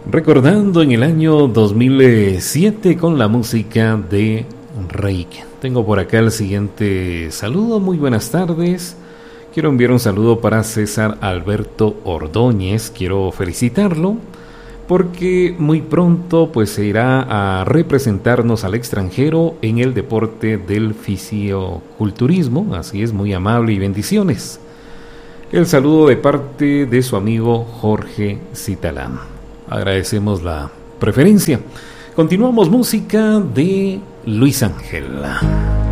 Recordando en el año 2007 con la música de Reik. Tengo por acá el siguiente saludo. Muy buenas tardes. Quiero enviar un saludo para César Alberto Ordóñez. Quiero felicitarlo porque muy pronto pues se irá a representarnos al extranjero en el deporte del fisioculturismo. Así es, muy amable y bendiciones. El saludo de parte de su amigo Jorge Citalán. Agradecemos la preferencia. Continuamos, música de Luis Ángel.